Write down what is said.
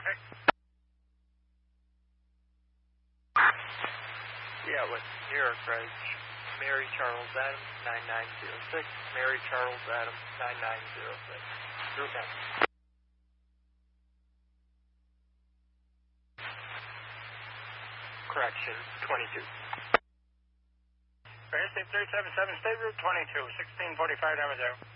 traffic? Yeah, with New York Bridge. Mary Charles Adams, 9906. Mary Charles Adams, 9906. Route 10. Correction, 22. Interstate 377, State Route 22, 1645 Amadeo.